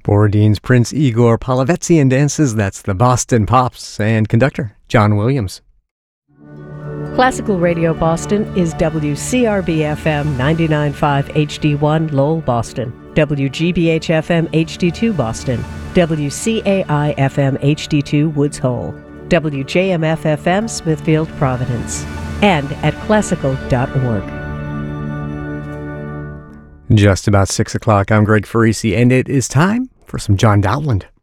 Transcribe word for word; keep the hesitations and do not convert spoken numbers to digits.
Borodin's Prince Igor Polovetzian dances, that's the Boston Pops, and conductor John Williams. Classical Radio Boston is W C R B F M ninety-nine point five H D one Lowell, Boston, W G B H F M H D two Boston, W C A I F M H D two Woods Hole, W J M F F M Smithfield, Providence, and at classical dot org. Just about six o'clock, I'm Greg Farisi, and it is time for some John Dowland.